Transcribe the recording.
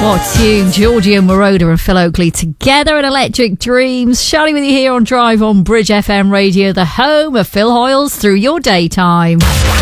What tune? Giorgio Moroder and Phil Oakley together in Electric Dreams. Shally with you here on Drive on Bridge FM Radio, the home of Phil Hoyles through your daytime.